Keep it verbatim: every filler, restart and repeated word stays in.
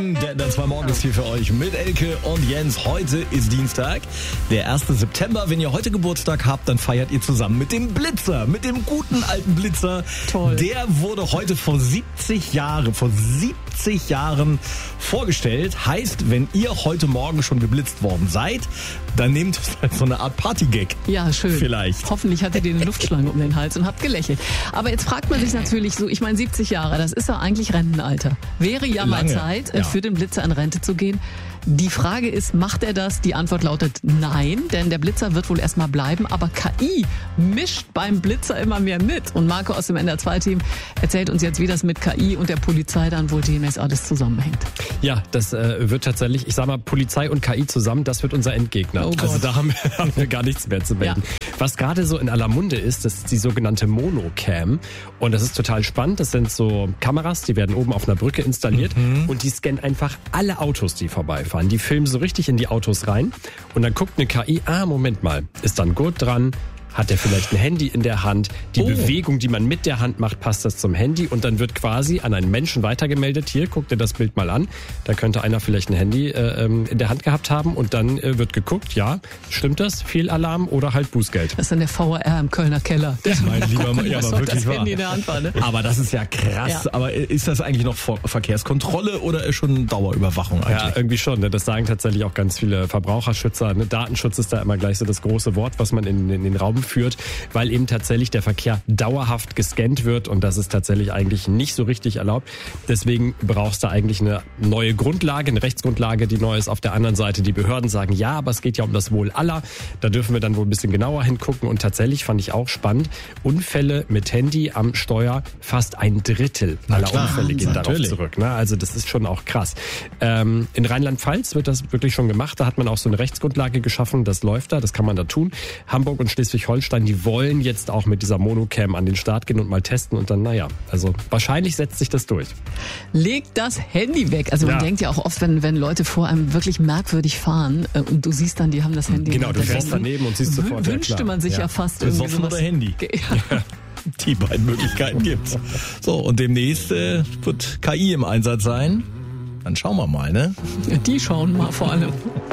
Morgen, der das war morgens hier für euch mit Elke und Jens. Heute ist Dienstag, der erste September. Wenn ihr heute Geburtstag habt, dann feiert ihr zusammen mit dem Blitzer, mit dem guten alten Blitzer. Toll. Der wurde heute vor siebzig Jahren, vor siebzig Jahren vorgestellt. Heißt, wenn ihr heute Morgen schon geblitzt worden seid, dann nehmt es als so eine Art Partygag. Ja, schön. Vielleicht. Hoffentlich hattet ihr eine Luftschlange um den Hals und habt gelächelt. Aber jetzt fragt man sich natürlich so, ich meine siebzig Jahre, das ist ja eigentlich Rentenalter. Wäre ja mal Lange. Zeit, Ja. für den Blitzer in Rente zu gehen. Die Frage ist, macht er das? Die Antwort lautet nein, denn der Blitzer wird wohl erstmal bleiben, aber K I mischt beim Blitzer immer mehr mit. Und Marco aus dem N D R zwei Team erzählt uns jetzt, wie das mit K I und der Polizei dann wohl demnächst alles zusammenhängt. Ja, das äh, wird tatsächlich, ich sag mal, Polizei und K I zusammen, das wird unser Endgegner. Oh Gott. Also da haben wir, haben wir gar nichts mehr zu melden. Ja. Was gerade so in aller Munde ist, das ist die sogenannte Monocam. Und das ist total spannend. Das sind so Kameras, die werden oben auf einer Brücke installiert mhm. und die scannen einfach alle Autos, die vorbeifahren. Die filmen so richtig in die Autos rein und dann guckt eine K I, ah, Moment mal, ist da ein Gurt dran? Hat er vielleicht ein Handy in der Hand? Die oh. Bewegung, die man mit der Hand macht, passt das zum Handy und dann wird quasi an einen Menschen weitergemeldet. Hier, guck dir das Bild mal an. Da könnte einer vielleicht ein Handy äh, in der Hand gehabt haben und dann äh, wird geguckt, ja, stimmt das? Fehlalarm oder halt Bußgeld. Das ist dann der V R im Kölner Keller. Der Mein lieber Mann, ja, aber wirklich das wahr. Handy in der Hand war, ne? Aber das ist ja krass. Ja. Aber ist das eigentlich noch Ver- Verkehrskontrolle oder ist schon Dauerüberwachung eigentlich? Ja, irgendwie schon. Ne? Das sagen tatsächlich auch ganz viele Verbraucherschützer. Ne? Datenschutz ist da immer gleich so das große Wort, was man in, in den Raum führt, weil eben tatsächlich der Verkehr dauerhaft gescannt wird und das ist tatsächlich eigentlich nicht so richtig erlaubt. Deswegen brauchst du eigentlich eine neue Grundlage, eine Rechtsgrundlage, die neu ist. Auf der anderen Seite die Behörden sagen, ja, aber es geht ja um das Wohl aller. Da dürfen wir dann wohl ein bisschen genauer hingucken und tatsächlich fand ich auch spannend, Unfälle mit Handy am Steuer, fast ein Drittel aller klar, Unfälle gehen darauf natürlich. zurück. Ne? Also das ist schon auch krass. Ähm, in Rheinland-Pfalz wird das wirklich schon gemacht. Da hat man auch so eine Rechtsgrundlage geschaffen. Das läuft da, das kann man da tun. Hamburg und Schleswig-Holstein, die wollen jetzt auch mit dieser Monocam an den Start gehen und mal testen und dann, naja, also wahrscheinlich setzt sich das durch. Legt das Handy weg. Also man Ja. denkt ja auch oft, wenn, wenn Leute vor einem wirklich merkwürdig fahren äh, und du siehst dann, die haben das Handy. Genau, in du der fährst Hand. daneben und siehst Wün- sofort, ja, Wünschte klar. man sich ja, Ja. fast irgendwie Besoffen sowas. oder Handy? Ja. Die beiden Möglichkeiten gibt's. So, und demnächst äh, wird K I im Einsatz sein. Dann schauen wir mal, ne? Die schauen mal vor allem.